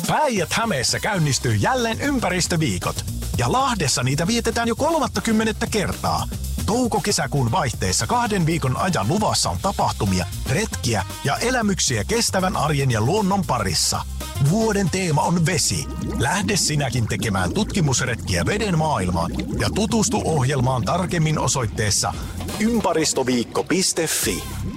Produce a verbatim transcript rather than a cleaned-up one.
Päijät-Hämeessä käynnistyy jälleen ympäristöviikot. Ja Lahdessa niitä vietetään jo kolmattakymmenettä kertaa. Touko-kesäkuun vaihteessa kahden viikon ajan luvassa on tapahtumia, retkiä ja elämyksiä kestävän arjen ja luonnon parissa. Vuoden teema on vesi. Lähde sinäkin tekemään tutkimusretkiä veden maailmaan ja tutustu ohjelmaan tarkemmin osoitteessa ympäristöviikko piste fi.